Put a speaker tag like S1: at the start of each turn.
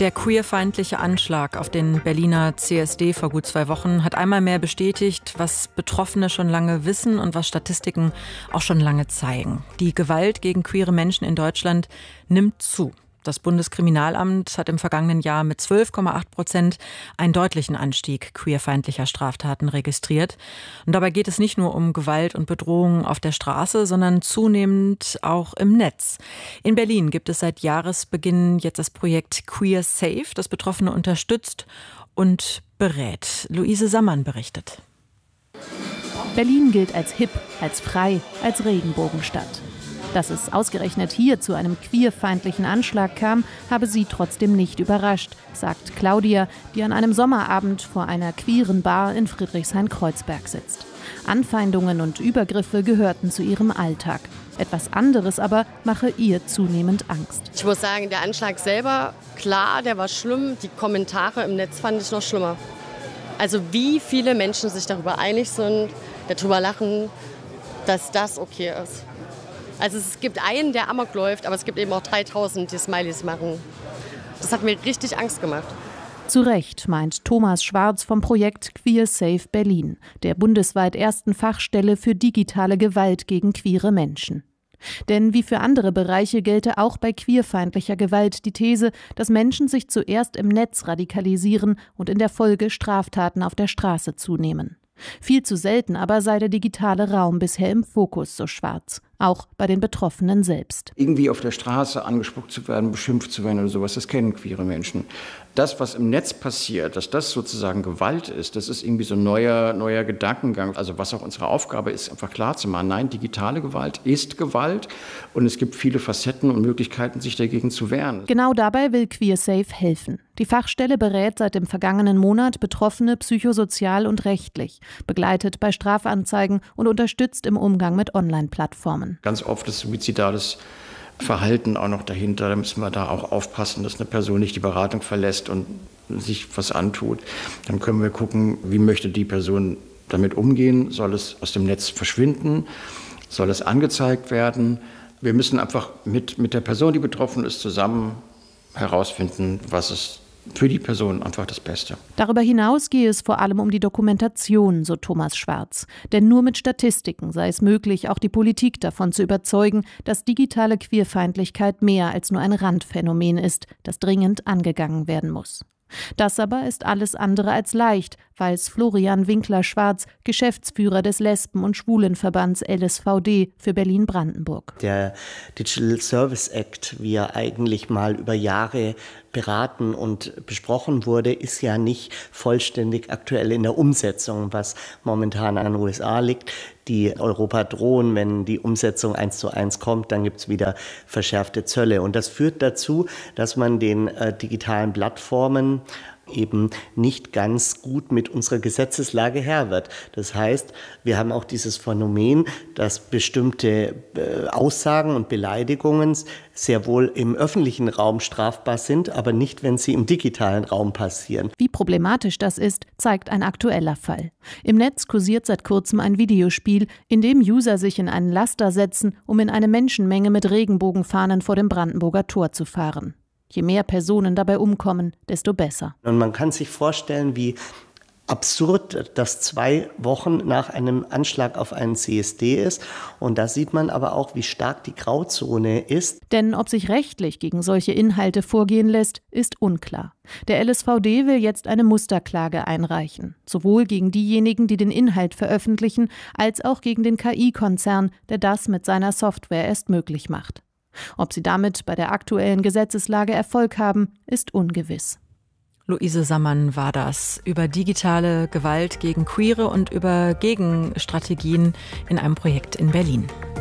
S1: Der queerfeindliche Anschlag auf den Berliner CSD vor gut 2 Wochen hat einmal mehr bestätigt, was Betroffene schon lange wissen und was Statistiken auch schon lange zeigen. Die Gewalt gegen queere Menschen in Deutschland nimmt zu. Das Bundeskriminalamt hat im vergangenen Jahr mit 12,8% einen deutlichen Anstieg queerfeindlicher Straftaten registriert. Und dabei geht es nicht nur um Gewalt und Bedrohungen auf der Straße, sondern zunehmend auch im Netz. In Berlin gibt es seit Jahresbeginn jetzt das Projekt Queer Safe, das Betroffene unterstützt und berät. Luise Sammann berichtet.
S2: Berlin gilt als hip, als frei, als Regenbogenstadt. Dass es ausgerechnet hier zu einem queerfeindlichen Anschlag kam, habe sie trotzdem nicht überrascht, sagt Claudia, die an einem Sommerabend vor einer queeren Bar in Friedrichshain-Kreuzberg sitzt. Anfeindungen und Übergriffe gehörten zu ihrem Alltag. Etwas anderes aber mache ihr zunehmend Angst.
S3: Ich muss sagen, der Anschlag selber, klar, der war schlimm. Die Kommentare im Netz fand ich noch schlimmer. Also wie viele Menschen sich darüber einig sind, darüber lachen, dass das okay ist. Also es gibt einen, der Amok läuft, aber es gibt eben auch 3000, die Smileys machen. Das hat mir richtig Angst gemacht.
S2: Zu Recht, meint Thomas Schwarz vom Projekt Queer Safe Berlin, der bundesweit ersten Fachstelle für digitale Gewalt gegen queere Menschen. Denn wie für andere Bereiche gelte auch bei queerfeindlicher Gewalt die These, dass Menschen sich zuerst im Netz radikalisieren und in der Folge Straftaten auf der Straße zunehmen. Viel zu selten aber sei der digitale Raum bisher im Fokus, so Schwarz, auch bei den Betroffenen selbst.
S4: Irgendwie auf der Straße angespuckt zu werden, beschimpft zu werden oder sowas, das kennen queere Menschen. Das, was im Netz passiert, dass das sozusagen Gewalt ist, das ist irgendwie so ein neuer Gedankengang. Also was auch unsere Aufgabe ist, einfach klar zu machen, nein, digitale Gewalt ist Gewalt und es gibt viele Facetten und Möglichkeiten, sich dagegen zu wehren.
S2: Genau dabei will Queer Safe helfen. Die Fachstelle berät seit dem vergangenen Monat Betroffene psychosozial und rechtlich, begleitet bei Strafanzeigen und unterstützt im Umgang mit Online-Plattformen.
S4: Ganz oft ist suizidales Verhalten auch noch dahinter. Da müssen wir da auch aufpassen, dass eine Person nicht die Beratung verlässt und sich was antut. Dann können wir gucken, wie möchte die Person damit umgehen? Soll es aus dem Netz verschwinden? Soll es angezeigt werden? Wir müssen einfach mit der Person, die betroffen ist, zusammen herausfinden, was ist für die Person einfach das Beste.
S2: Darüber hinaus gehe es vor allem um die Dokumentation, so Thomas Schwarz. Denn nur mit Statistiken sei es möglich, auch die Politik davon zu überzeugen, dass digitale Queerfeindlichkeit mehr als nur ein Randphänomen ist, das dringend angegangen werden muss. Das aber ist alles andere als leicht, weiß Florian Winkler-Schwarz, Geschäftsführer des Lesben- und Schwulenverbands LSVD für Berlin-Brandenburg.
S5: Der Digital Service Act, wie er eigentlich mal über Jahre beraten und besprochen wurde, ist ja nicht vollständig aktuell in der Umsetzung, was momentan an den USA liegt. Die Europa drohen, wenn die Umsetzung 1:1 kommt, dann gibt es wieder verschärfte Zölle. Und das führt dazu, dass man den digitalen Plattformen eben nicht ganz gut mit unserer Gesetzeslage Herr wird. Das heißt, wir haben auch dieses Phänomen, dass bestimmte Aussagen und Beleidigungen sehr wohl im öffentlichen Raum strafbar sind, aber nicht, wenn sie im digitalen Raum passieren.
S2: Wie problematisch das ist, zeigt ein aktueller Fall. Im Netz kursiert seit kurzem ein Videospiel, in dem User sich in einen Laster setzen, um in eine Menschenmenge mit Regenbogenfahnen vor dem Brandenburger Tor zu fahren. Je mehr Personen dabei umkommen, desto besser.
S5: Und man kann sich vorstellen, wie absurd das 2 Wochen nach einem Anschlag auf einen CSD ist. Und da sieht man aber auch, wie stark die Grauzone ist.
S2: Denn ob sich rechtlich gegen solche Inhalte vorgehen lässt, ist unklar. Der LSVD will jetzt eine Musterklage einreichen. Sowohl gegen diejenigen, die den Inhalt veröffentlichen, als auch gegen den KI-Konzern, der das mit seiner Software erst möglich macht. Ob sie damit bei der aktuellen Gesetzeslage Erfolg haben, ist ungewiss.
S1: Luise Sammann war das über digitale Gewalt gegen Queere und über Gegenstrategien in einem Projekt in Berlin.